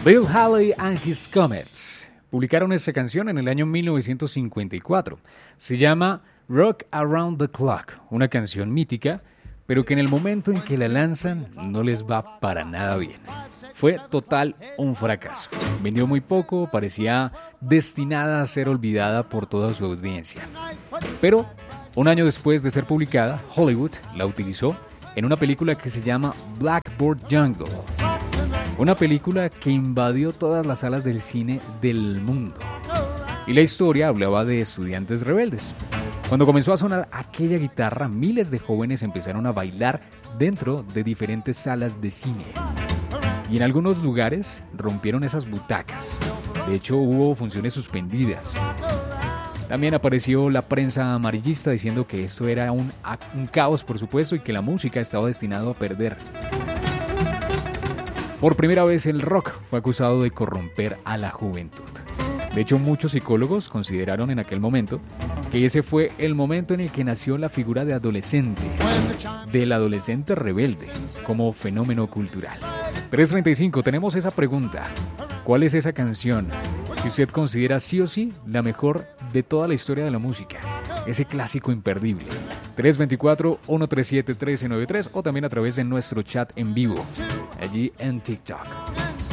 Bill Haley and His Comets publicaron esta canción en el año 1954. Se llama Rock Around the Clock, una canción mítica, pero que en el momento en que la lanzan no les va para nada bien. Fue total un fracaso. Vendió muy poco, parecía destinada a ser olvidada por toda su audiencia. Pero un año después de ser publicada, Hollywood la utilizó en una película que se llama Blackboard Jungle. Una película que invadió todas las salas del cine del mundo. Y la historia hablaba de estudiantes rebeldes. Cuando comenzó a sonar aquella guitarra, miles de jóvenes empezaron a bailar dentro de diferentes salas de cine. Y en algunos lugares rompieron esas butacas. De hecho, hubo funciones suspendidas. También apareció la prensa amarillista diciendo que esto era un caos, por supuesto, y que la música estaba destinada a perder. Por primera vez el rock fue acusado de corromper a la juventud. De hecho, muchos psicólogos consideraron en aquel momento que ese fue el momento en el que nació la figura de adolescente, del adolescente rebelde, como fenómeno cultural. 3:35, tenemos esa pregunta. ¿Cuál es esa canción que usted considera sí o sí la mejor de toda la historia de la música? Ese clásico imperdible. 324-137-1393 o también a través de nuestro chat en vivo, allí en TikTok.